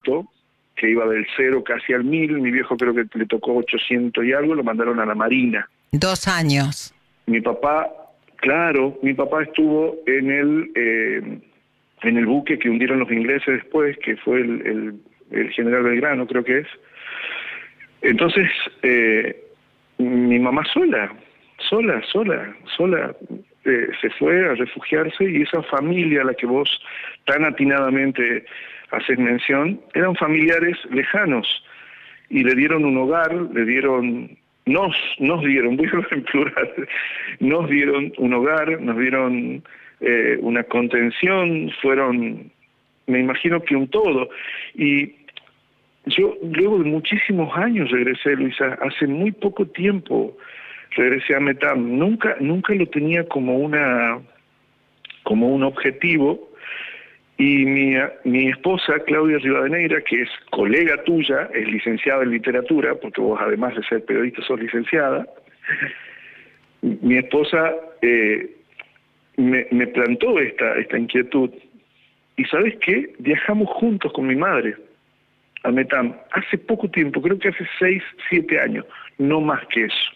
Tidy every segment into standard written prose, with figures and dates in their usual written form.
auto que iba del 0 casi al 1000, mi viejo creo que le tocó 800 y algo, lo mandaron a la Marina. 2 años. Mi papá, claro, mi papá estuvo en el buque que hundieron los ingleses después, que fue el general Belgrano, creo que es. Entonces, mi mamá sola, se fue a refugiarse, y esa familia a la que vos tan atinadamente haces mención, eran familiares lejanos, y le dieron un hogar, nos dieron, voy a hablar en plural, nos dieron un hogar, nos dieron una contención, fueron, me imagino que un todo. Y yo luego de muchísimos años regresé, Luisa, hace muy poco tiempo regresé a Metam. Nunca lo tenía como un objetivo, y mi esposa, Claudia Rivadeneira, que es colega tuya, es licenciada en literatura, porque vos además de ser periodista sos licenciada, mi esposa me plantó esta inquietud, y ¿sabes qué? Viajamos juntos con mi madre a Metam hace poco tiempo, creo que hace 6, 7 años, no más que eso.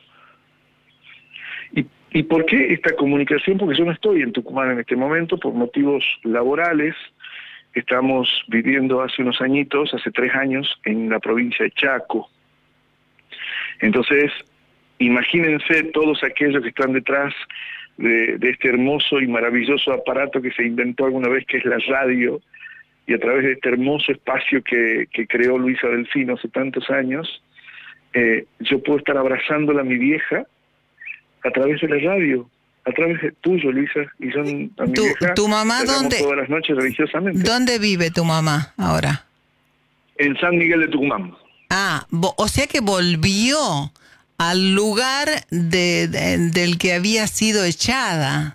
¿Y por qué esta comunicación? Porque yo no estoy en Tucumán en este momento por motivos laborales. Estamos viviendo hace unos añitos, hace 3 años, en la provincia de Chaco. Entonces, imagínense todos aquellos que están detrás de este hermoso y maravilloso aparato que se inventó alguna vez, que es la radio, y a través de este hermoso espacio que creó Luisa Delfino hace tantos años, yo puedo estar abrazándola a mi vieja a través de la radio, a través de tuyo, Luisa, y yo a mi vieja ¿Tu mamá dónde? Todas las noches religiosamente. ¿Dónde vive tu mamá ahora? En San Miguel de Tucumán. Ah, o sea que volvió al lugar del que había sido echada.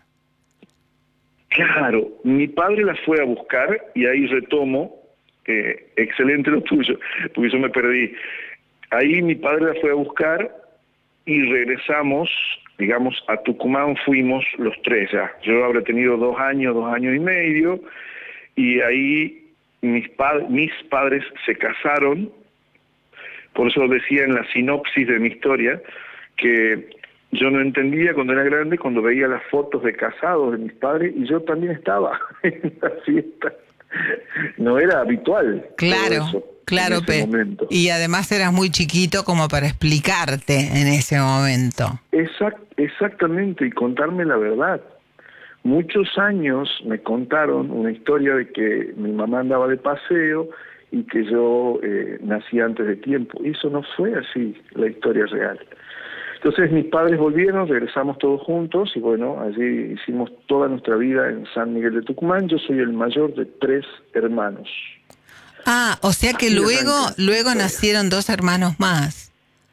Claro, mi padre la fue a buscar, y ahí retomo, excelente lo tuyo, porque yo me perdí. Ahí mi padre la fue a buscar y regresamos, digamos, a Tucumán fuimos los 3 ya. Yo habré tenido 2 años, 2 años y medio, y ahí mis padres se casaron. Por eso decía en la sinopsis de mi historia que yo no entendía cuando era grande, cuando veía las fotos de casados de mis padres, y yo también estaba en la fiesta. No era habitual. Claro, y además eras muy chiquito como para explicarte en ese momento. Exactamente, y contarme la verdad. Muchos años me contaron una historia de que mi mamá andaba de paseo y que yo nací antes de tiempo. Y eso no fue así, la historia real. Entonces mis padres volvieron, regresamos todos juntos, y bueno, allí hicimos toda nuestra vida en San Miguel de Tucumán. Yo soy el mayor de 3 hermanos. Ah, o sea que luego nacieron 2 hermanos más.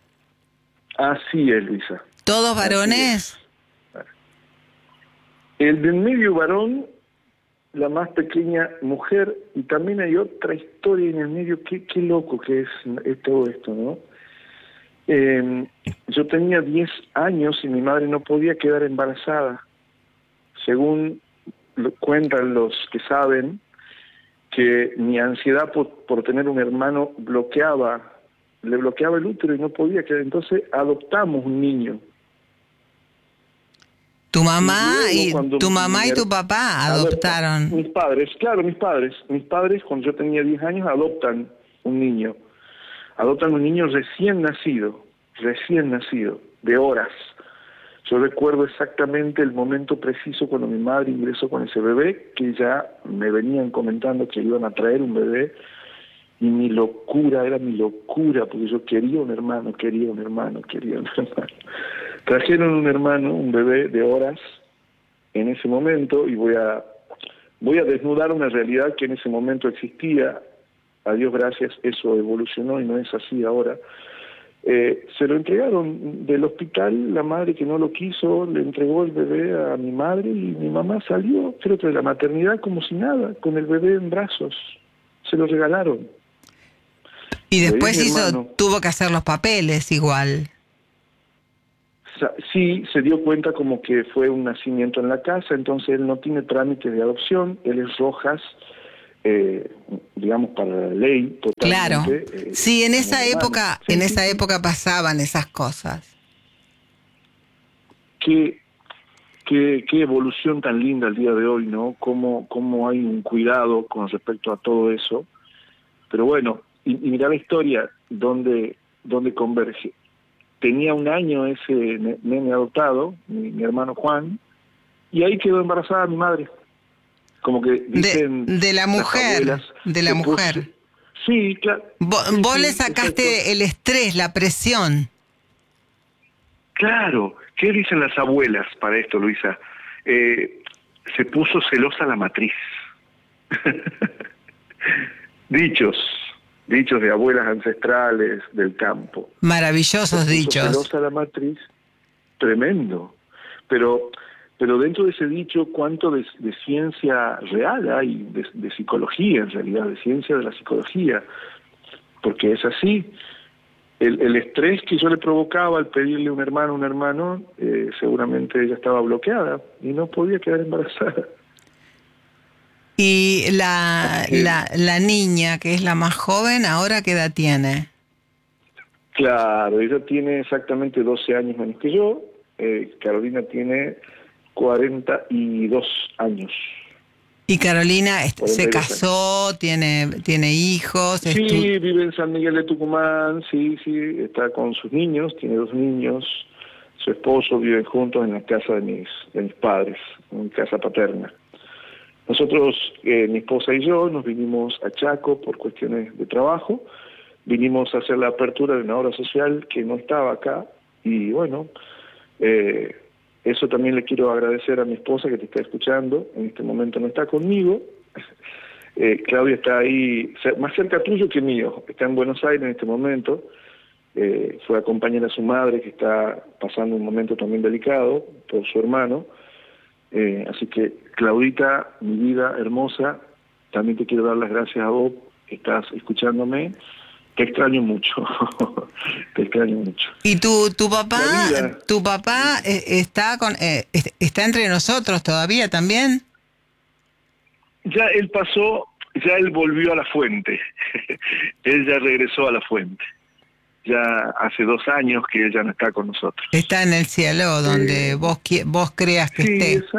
Así es, Luisa. ¿Todos varones? El del medio varón, la más pequeña mujer, y también hay otra historia en el medio. Qué loco que es todo esto, ¿no? Yo tenía 10 años y mi madre no podía quedar embarazada. Según cuentan los que saben, que mi ansiedad por tener un hermano le bloqueaba el útero y no podía quedar. Entonces adoptamos un niño. Tu mamá y tu papá adoptaron. Mis padres, cuando yo tenía 10 años, adoptan un niño recién nacido, de horas. Yo recuerdo exactamente el momento preciso cuando mi madre ingresó con ese bebé, que ya me venían comentando que iban a traer un bebé, y era mi locura, porque yo quería un hermano. Trajeron un bebé de horas en ese momento, y voy a desnudar una realidad que en ese momento existía. A Dios gracias, eso evolucionó y no es así ahora. Se lo entregaron del hospital, la madre que no lo quiso le entregó el bebé a mi madre, y mi mamá salió, creo que de la maternidad como si nada, con el bebé en brazos. Se lo regalaron. Y después tuvo que hacer los papeles igual. Sí, se dio cuenta como que fue un nacimiento en la casa, entonces él no tiene trámite de adopción, él es Rojas, digamos, para la ley Claro. totalmente. Sí, en esa como humano. época, Sí, en sí, esa sí. época pasaban esas cosas. Qué evolución tan linda el día de hoy, ¿no? Cómo hay un cuidado con respecto a todo eso. Pero bueno, y mirá la historia donde converge. Tenía un año ese nene adoptado, mi hermano Juan, y ahí quedó embarazada mi madre. Como que dicen De la las abuelas, mujer, de la se puso... mujer. Sí, claro. Sí, Vos le sí, exacto. sacaste el estrés, la presión. Claro. ¿Qué dicen las abuelas para esto, Luisa? Se puso celosa la matriz. dichos, dichos de abuelas ancestrales del campo. Se Maravillosos puso dichos. celosa la matriz, tremendo. Pero, pero dentro de ese dicho, ¿cuánto de ciencia real hay? De psicología, en realidad, de ciencia de la psicología. Porque es así. El estrés que yo le provocaba al pedirle un hermano, seguramente ella estaba bloqueada y no podía quedar embarazada. Y Así que, la niña, que es la más joven, ¿ahora qué edad tiene? claro, ella tiene exactamente 12 años menos que yo. Carolina tiene 42 años. Y Carolina se 42 años. casó, tiene hijos, Sí, vive en San Miguel de Tucumán, sí, está con sus niños, tiene 2 niños, su esposo, viven juntos en la casa de mis padres, en mi casa paterna. Nosotros, mi esposa y yo, nos vinimos a Chaco por cuestiones de trabajo, vinimos a hacer la apertura de una obra social que no estaba acá, y bueno, eso también le quiero agradecer a mi esposa que te está escuchando, en este momento no está conmigo. Claudia está ahí, más cerca tuyo que mío, está en Buenos Aires en este momento, fue a acompañar a su madre que está pasando un momento también delicado por su hermano, así que Claudita, mi vida hermosa, también te quiero dar las gracias a vos que estás escuchándome, te extraño mucho, te extraño mucho. y tu papá, La vida, está entre nosotros todavía también. ya él pasó, ya él volvió a la fuente, él ya regresó a la fuente. Ya hace 2 años que él ya no está con nosotros. Está en el cielo, donde Eh, vos creas que sí, esté.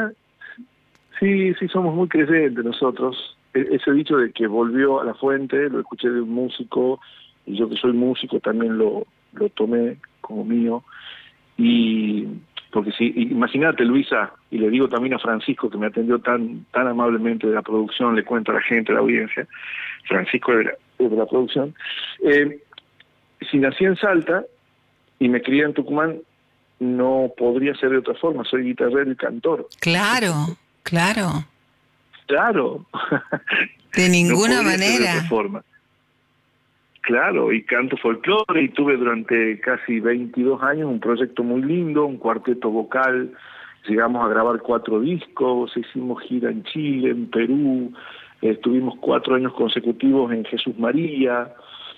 sí, somos muy creyentes nosotros. Ese dicho de que volvió a la fuente, lo escuché de un músico, y yo que soy músico también lo tomé como mío. Y porque si, imagínate, Luisa, y le digo también a Francisco, que me atendió tan amablemente de la producción, le cuento a la gente, a la audiencia, Francisco es de la producción, si nací en Salta y me crié en Tucumán, no podría ser de otra forma, soy guitarrero y cantor. Claro, claro. Claro, De no ninguna podría ser de otra manera. forma. Claro, y canto folclore y tuve durante casi 22 años un proyecto muy lindo, un cuarteto vocal, llegamos a grabar 4 discos, hicimos gira en Chile, en Perú, estuvimos 4 años consecutivos en Jesús María,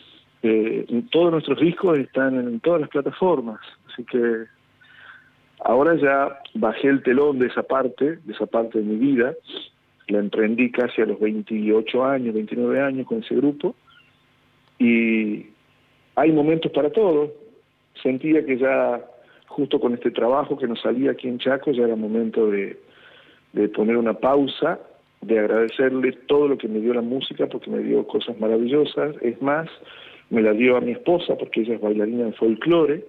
todos nuestros discos están en todas las plataformas, así que ahora ya bajé el telón de esa parte de mi vida, la emprendí casi a los 28 años, 29 años con ese grupo, y hay momentos para todo. Sentía que ya, justo con este trabajo que nos salía aquí en Chaco, ya era momento de poner una pausa, de agradecerle todo lo que me dio la música, porque me dio cosas maravillosas. Es más, me la dio a mi esposa, porque ella es bailarina de folclore,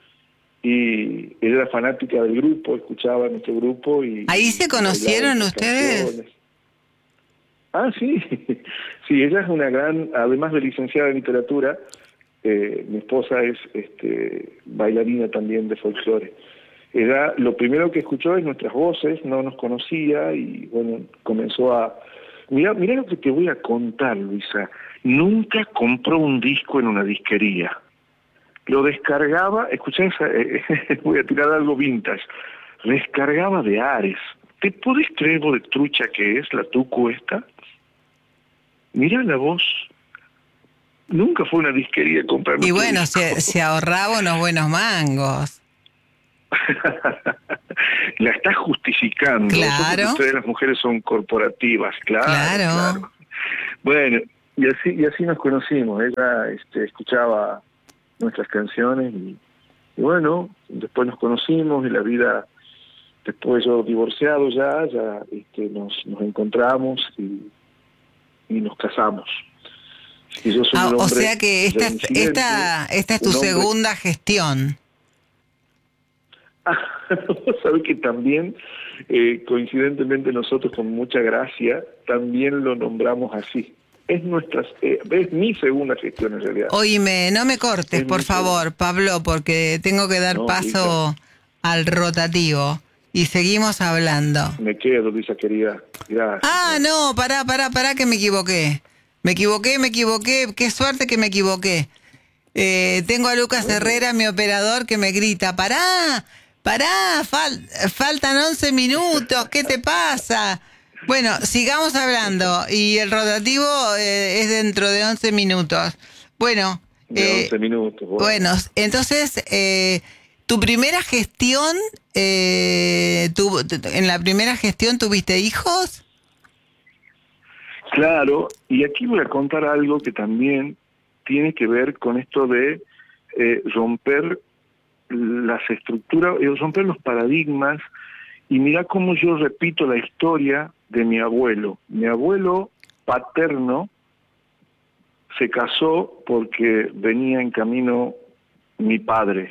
y ella era fanática del grupo, escuchaba nuestro grupo ¿Ahí se y bailaba conocieron nuestras ustedes? canciones. Ah, sí, sí, ella es una gran, además de licenciada en literatura, mi esposa es bailarina también de folclore. Ella lo primero que escuchó es nuestras voces, no nos conocía y bueno, comenzó a... Mira lo que te voy a contar, Luisa. Nunca compró un disco en una disquería. Lo descargaba, escuchá, voy a tirar algo vintage, descargaba de Ares. ¿Te podés creer vos de trucha que es la tucu esta? Mirá la voz. Nunca fue una disquería a comprar Y nuestro bueno, disco. se ahorraba unos buenos mangos. La está justificando. Eso porque Claro, ustedes las mujeres son corporativas, claro. claro. Bueno, y así nos conocimos. Ella escuchaba nuestras canciones y bueno, después nos conocimos y la vida, después yo divorciado ya nos encontramos y nos casamos. Y yo soy un O hombre sea que reincidente, esta es tu un hombre... segunda gestión. Vos sabés que también, coincidentemente nosotros con mucha gracia, también lo nombramos así. Es mi segunda gestión en realidad. Oíme, no me cortes, Es por mi segunda. favor, Pablo, porque tengo que dar No, Luisa, paso al rotativo y seguimos hablando. me quedo, Luisa querida. Gracias, Ah, gracias. no, pará, que me equivoqué. Me equivoqué, qué suerte que me equivoqué. Tengo a Lucas Bueno, Herrera, mi operador, que me grita, faltan 11 minutos, ¿qué te pasa? Bueno, sigamos hablando y el rotativo es dentro de 11 minutos. Bueno, de 11 minutos, bueno. bueno, entonces, tu primera gestión, en la primera gestión tuviste hijos. Claro, y aquí voy a contar algo que también tiene que ver con esto de romper las estructuras, romper los paradigmas, y mira cómo yo repito la historia de mi abuelo. Mi abuelo paterno se casó porque venía en camino mi padre,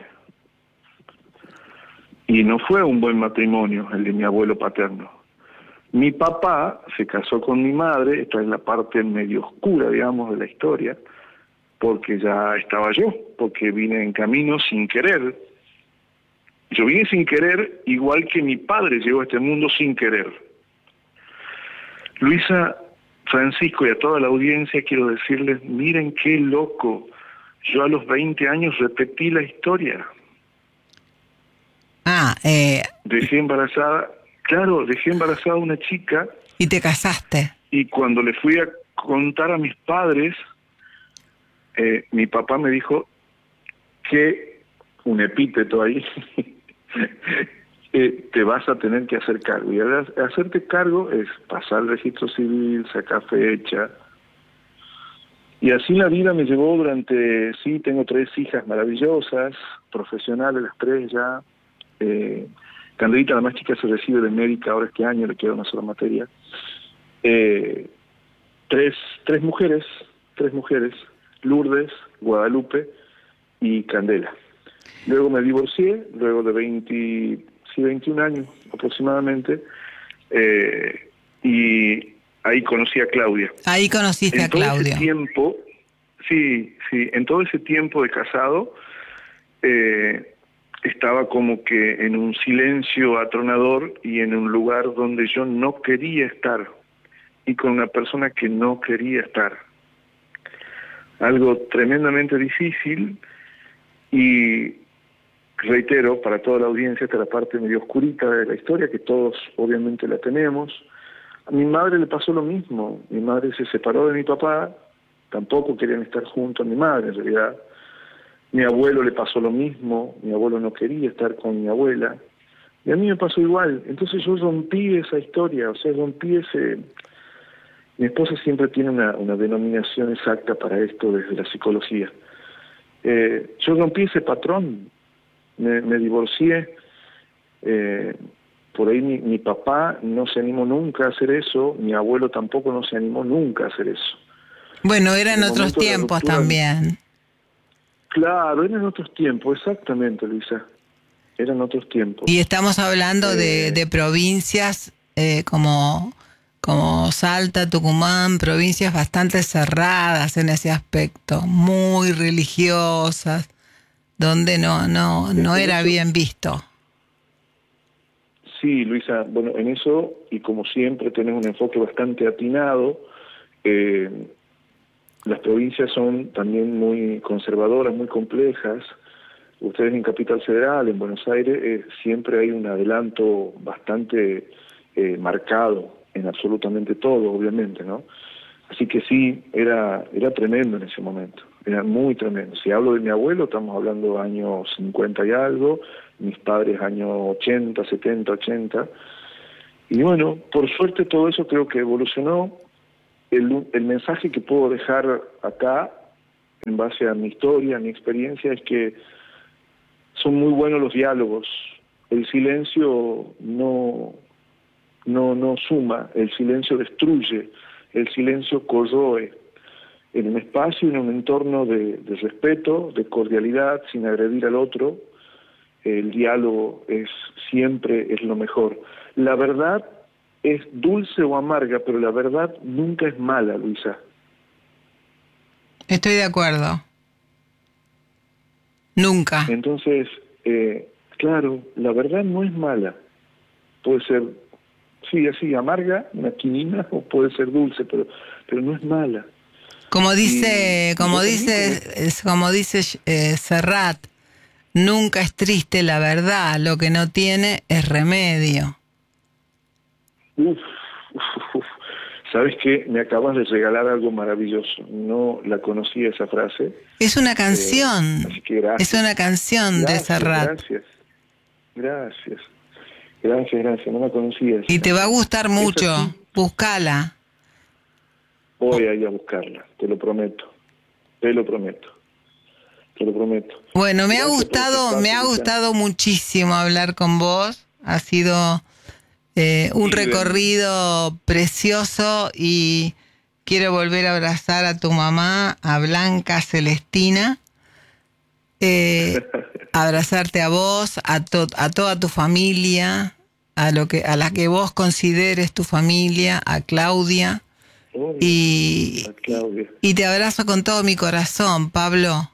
y no fue un buen matrimonio el de mi abuelo paterno. Mi papá se casó con mi madre, esta es la parte medio oscura, digamos, de la historia, porque ya estaba yo, porque vine en camino sin querer. Yo vine sin querer, igual que mi padre llegó a este mundo sin querer. Luisa, Francisco y a toda la audiencia quiero decirles, miren qué loco, yo a los 20 años repetí la historia. Dejé embarazada a una chica. Y te casaste. Y cuando le fui a contar a mis padres, mi papá me dijo que, un epíteto ahí, te vas a tener que hacer cargo. Y hacerte cargo es pasar el registro civil, sacar fecha. Y así la vida me llevó tengo 3 hijas maravillosas, profesionales las 3 ya. Candelita, la más chica, se recibe de médica ahora este año, le queda una sola materia. 3 mujeres, Lourdes, Guadalupe y Candela. Luego me divorcié, luego de 21 años aproximadamente, y ahí conocí a Claudia. Ahí conociste a Claudia. Ese tiempo, en todo ese tiempo de casado, estaba como que en un silencio atronador y en un lugar donde yo no quería estar, y con una persona que no quería estar. Algo tremendamente difícil, y reitero para toda la audiencia, esta es la parte medio oscurita de la historia, que todos obviamente la tenemos. A mi madre le pasó lo mismo. Mi madre se separó de mi papá, tampoco querían estar juntos a mi madre en realidad. Mi abuelo le pasó lo mismo, mi abuelo no quería estar con mi abuela, y a mí me pasó igual. Entonces yo rompí esa historia, Mi esposa siempre tiene una denominación exacta para esto desde la psicología. Yo rompí ese patrón, me divorcié. Por ahí mi papá no se animó nunca a hacer eso, mi abuelo tampoco no se animó nunca a hacer eso. Bueno, eran otros tiempos también. Claro, eran otros tiempos, exactamente, Luisa. Eran otros tiempos. Y estamos hablando de provincias como Salta, Tucumán, provincias bastante cerradas en ese aspecto, muy religiosas, donde no era bien visto. Sí, Luisa, bueno, en eso, y como siempre tenés un enfoque bastante atinado. Las provincias son también muy conservadoras, muy complejas. Ustedes en Capital Federal, en Buenos Aires, siempre hay un adelanto bastante marcado en absolutamente todo, obviamente, ¿no? Así que sí, era tremendo en ese momento, era muy tremendo. Si hablo de mi abuelo, estamos hablando de años 50 y algo, mis padres años 80, 70, 80. Y bueno, por suerte todo eso creo que evolucionó. el mensaje que puedo dejar acá, en base a mi historia, a mi experiencia, es que son muy buenos los diálogos. El silencio no suma, el silencio destruye, el silencio corroe. En un espacio, en un entorno de respeto, de cordialidad, sin agredir al otro, el diálogo siempre es lo mejor. La verdad es dulce o amarga, pero la verdad nunca es mala, Luisa. Estoy de acuerdo. Nunca. Entonces, claro, la verdad no es mala. Puede ser, sí, así, amarga, una quinina, o puede ser dulce, pero no es mala. Como dice Serrat, nunca es triste la verdad, lo que no tiene es remedio. Uf. ¿Sabes qué? Me acabas de regalar algo maravilloso. No la conocía esa frase. Es una canción. Así que gracias. Es una canción de Serrat. Gracias. No la conocía. Y te va a gustar mucho. Búscala. Voy a ir a buscarla, te lo prometo. Bueno, me ha gustado muchísimo hablar con vos. Ha sido un recorrido precioso y quiero volver a abrazar a tu mamá, a Blanca Celestina, abrazarte a vos, a toda tu familia, a la que vos consideres tu familia, a Claudia. Y te abrazo con todo mi corazón, Pablo.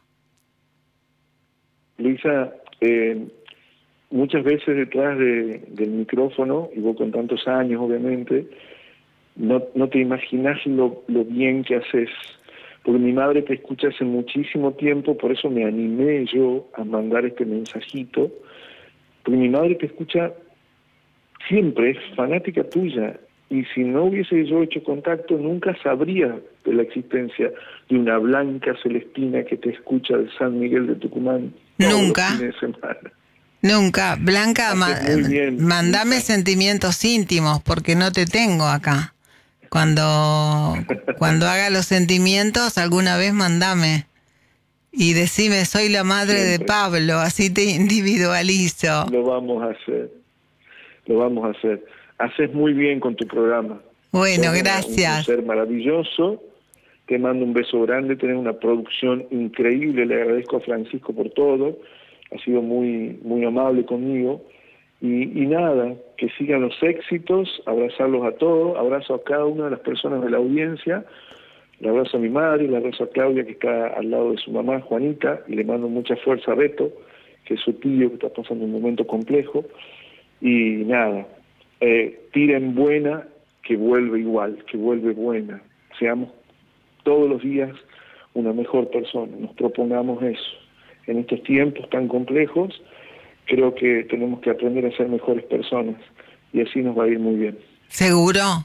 Luisa, muchas veces detrás del micrófono, y vos con tantos años obviamente, no te imaginas lo bien que haces, porque mi madre te escucha hace muchísimo tiempo, por eso me animé yo a mandar este mensajito, porque mi madre te escucha siempre, es fanática tuya, y si no hubiese yo hecho contacto, nunca sabría de la existencia de una Blanca Celestina que te escucha de San Miguel de Tucumán. Nunca. Nunca. Blanca, mandame sentimientos íntimos, porque no te tengo acá. Cuando haga los sentimientos, alguna vez mandame. Y decime, soy la madre siempre de Pablo, así te individualizo. Lo vamos a hacer. Haces muy bien con tu programa. Bueno, gracias. Un ser maravilloso. Te mando un beso grande, tenés una producción increíble, le agradezco a Francisco por todo, ha sido muy, muy amable conmigo, y nada, que sigan los éxitos, abrazarlos a todos, abrazo a cada una de las personas de la audiencia, le abrazo a mi madre, le abrazo a Claudia, que está al lado de su mamá, Juanita, y le mando mucha fuerza a Beto, que es su tío, que está pasando un momento complejo, y nada, tiren buena, que vuelve igual, que vuelve buena, seamos todos los días una mejor persona, nos propongamos eso. En estos tiempos tan complejos, creo que tenemos que aprender a ser mejores personas y así nos va a ir muy bien. Seguro.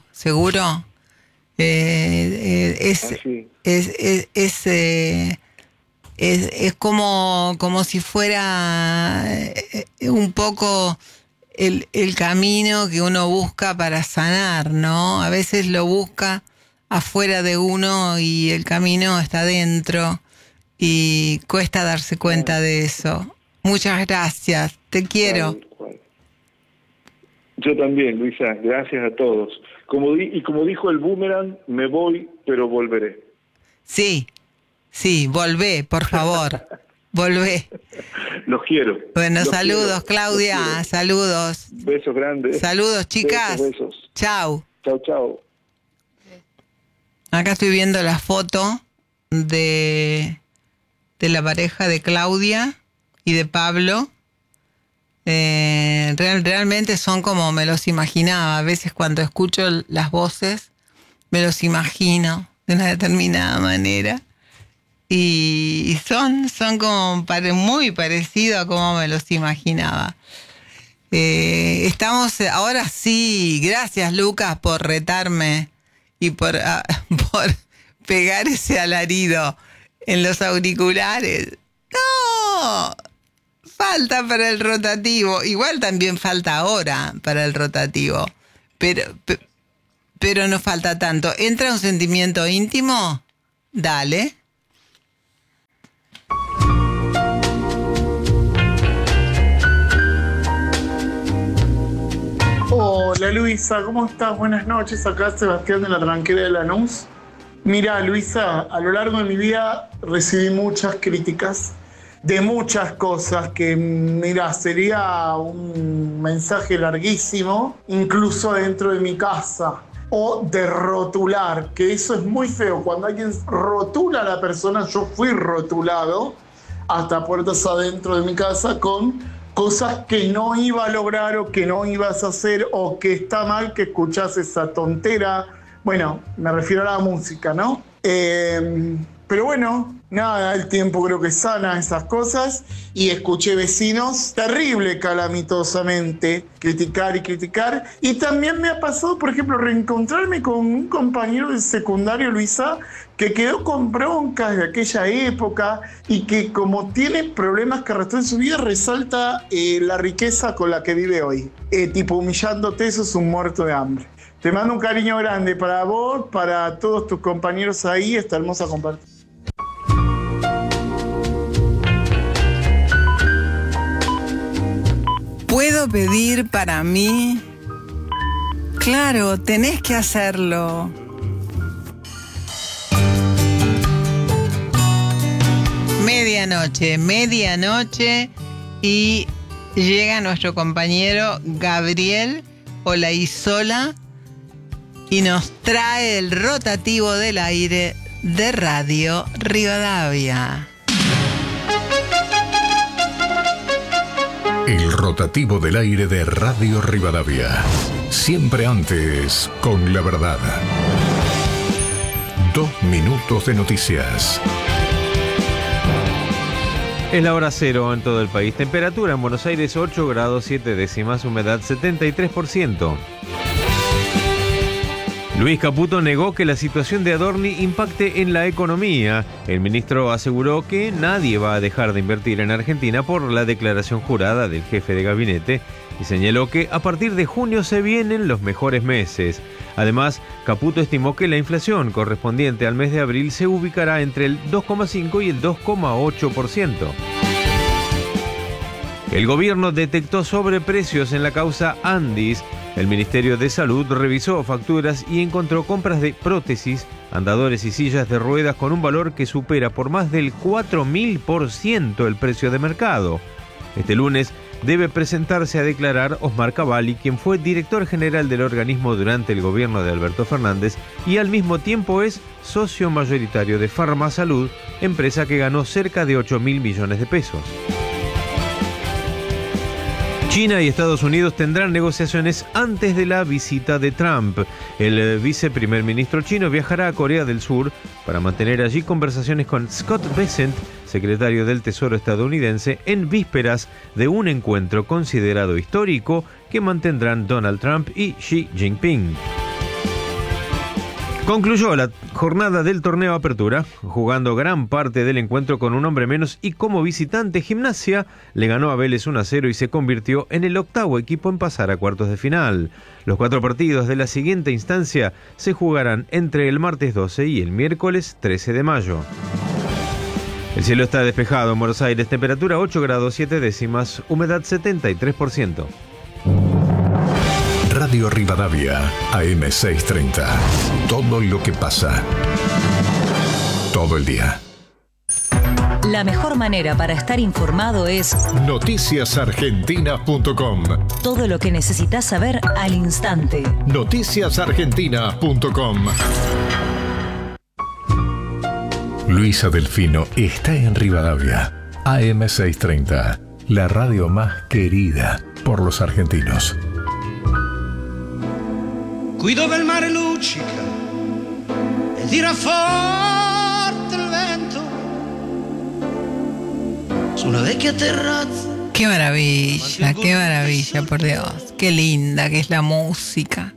Es como si fuera un poco el camino que uno busca para sanar, ¿no? A veces lo busca afuera de uno y el camino está dentro y cuesta darse cuenta de eso. Muchas gracias, te quiero. Yo también, Luisa, gracias a todos. Como dijo el boomerang, me voy, pero volveré. Sí, volvé, por favor, volvé. Los quiero. Bueno, saludos, Claudia, saludos. Besos grandes. Saludos, chicas. Besos. Chau. Chau. Acá estoy viendo la foto de la pareja de Claudia y de Pablo. Realmente son como me los imaginaba. A veces cuando escucho las voces me los imagino de una determinada manera. Y son como muy parecidos a como me los imaginaba. Estamos ahora sí, gracias Lucas por retarme y por pegar ese alarido en los auriculares. No, falta para el rotativo. Igual también falta ahora para el rotativo. pero no falta tanto. ¿Entra un sentimiento íntimo? Dale. Hola Luisa, ¿cómo estás? Buenas noches, acá Sebastián de la Tranquera de Lanús. Mira Luisa, a lo largo de mi vida recibí muchas críticas de muchas cosas que, mira, sería un mensaje larguísimo, incluso dentro de mi casa. O de rotular, que eso es muy feo. Cuando alguien rotula a la persona, yo fui rotulado hasta puertas adentro de mi casa con cosas que no iba a lograr o que no ibas a hacer o que está mal que escuchás esa tontera. Bueno, me refiero a la música, ¿no? Pero bueno, nada, el tiempo creo que sana esas cosas y escuché vecinos terrible, calamitosamente, criticar y criticar. Y también me ha pasado, por ejemplo, reencontrarme con un compañero del secundario, Luisa, que quedó con broncas de aquella época y que como tiene problemas que arrastró en su vida, resalta la riqueza con la que vive hoy. Tipo humillándote, eso es un muerto de hambre. Te mando un cariño grande para vos, para todos tus compañeros ahí, esta hermosa compartida. ¿Puedo pedir para mí? Claro, tenés que hacerlo. Medianoche y llega nuestro compañero Gabriel Olaizola y nos trae el rotativo del aire de Radio Rivadavia. El rotativo del aire de Radio Rivadavia. Siempre antes con la verdad. 2 minutos de noticias. Es la hora cero en todo el país. Temperatura en Buenos Aires 8 grados 7 décimas, humedad 73%. Luis Caputo negó que la situación de Adorni impacte en la economía. El ministro aseguró que nadie va a dejar de invertir en Argentina por la declaración jurada del jefe de gabinete y señaló que a partir de junio se vienen los mejores meses. Además, Caputo estimó que la inflación correspondiente al mes de abril se ubicará entre el 2,5 y el 2,8%. El gobierno detectó sobreprecios en la causa Andis. El Ministerio de Salud revisó facturas y encontró compras de prótesis, andadores y sillas de ruedas con un valor que supera por más del 4.000% el precio de mercado. Este lunes debe presentarse a declarar Osmar Cavalli, quien fue director general del organismo durante el gobierno de Alberto Fernández y al mismo tiempo es socio mayoritario de Farmasalud, empresa que ganó cerca de 8.000 millones de pesos. China y Estados Unidos tendrán negociaciones antes de la visita de Trump. El viceprimer ministro chino viajará a Corea del Sur para mantener allí conversaciones con Scott Bessent, secretario del Tesoro estadounidense, en vísperas de un encuentro considerado histórico que mantendrán Donald Trump y Xi Jinping. Concluyó la jornada del torneo Apertura, jugando gran parte del encuentro con un hombre menos y como visitante Gimnasia le ganó a Vélez 1-0 y se convirtió en el octavo equipo en pasar a cuartos de final. Los 4 partidos de la siguiente instancia se jugarán entre el martes 12 y el miércoles 13 de mayo. El cielo está despejado en Buenos Aires, temperatura 8 grados 7 décimas, humedad 73%. Radio Rivadavia, AM630. Todo lo que pasa. Todo el día. La mejor manera para estar informado es noticiasargentina.com. Todo lo que necesitas saber al instante. Noticiasargentina.com. Luisa Delfino está en Rivadavia, AM630. La radio más querida por los argentinos. Qui dove il mare luccica e tira forte il vento su una vecchia terrazza. Qué maravilla, por Dios. Qué linda que es la música.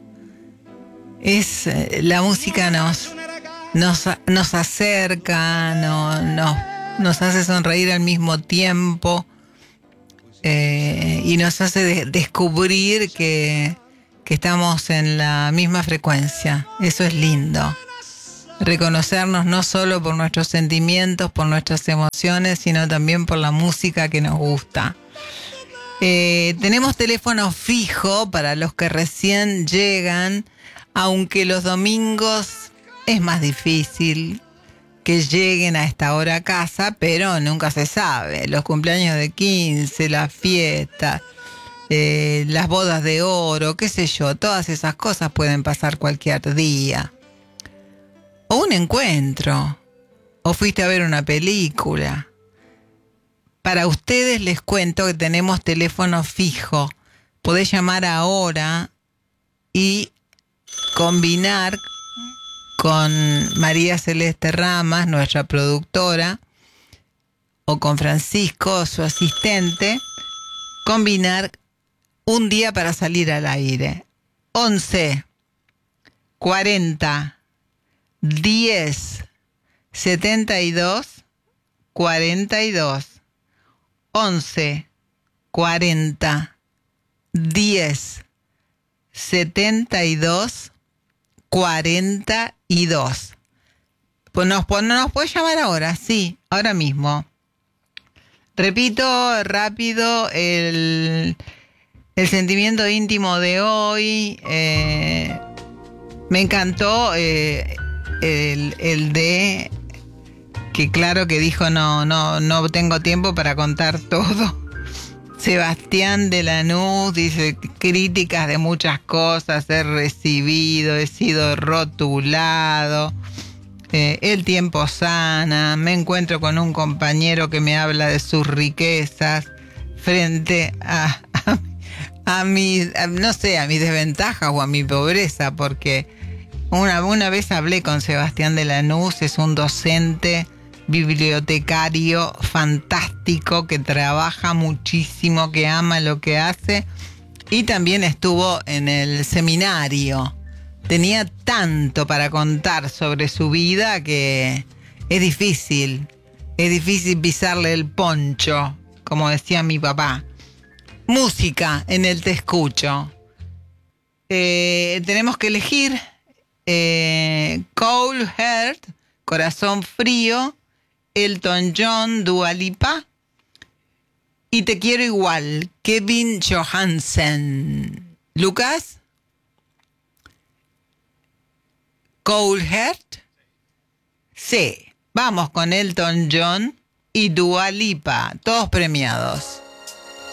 La música nos acerca, nos hace sonreír al mismo tiempo y nos hace descubrir que que estamos en la misma frecuencia. Eso es lindo. Reconocernos no solo por nuestros sentimientos, por nuestras emociones, sino también por la música que nos gusta. Tenemos teléfono fijo para los que recién llegan, aunque los domingos es más difícil que lleguen a esta hora a casa, pero nunca se sabe. Los cumpleaños de 15, las fiestas, las bodas de oro, qué sé yo, todas esas cosas pueden pasar cualquier día. O un encuentro, o fuiste a ver una película. Para ustedes les cuento que tenemos teléfono fijo. Podés llamar ahora y combinar con María Celeste Ramas, nuestra productora, o con Francisco, su asistente, combinar un día para salir al aire. 11 40 10 72 42. 11 40 10 72 42. Pues nos puede llamar ahora, sí, ahora mismo. Repito rápido el sentimiento íntimo de hoy. Me encantó el de que claro que dijo no tengo tiempo para contar todo. Sebastián de Lanús dice: críticas de muchas cosas he recibido, he sido rotulado, el tiempo sana, me encuentro con un compañero que me habla de sus riquezas frente a mis desventajas o a mi pobreza, porque una vez hablé con Sebastián de Lanús, es un docente bibliotecario fantástico que trabaja muchísimo, que ama lo que hace, y también estuvo en el seminario. Tenía tanto para contar sobre su vida que es difícil pisarle el poncho, como decía mi papá. Música en el Te Escucho. Tenemos que elegir Cold Heart, Corazón Frío, Elton John, Dua Lipa, y Te Quiero Igual, Kevin Johansen. Lucas, Cold Heart, sí, vamos con Elton John y Dua Lipa, todos premiados.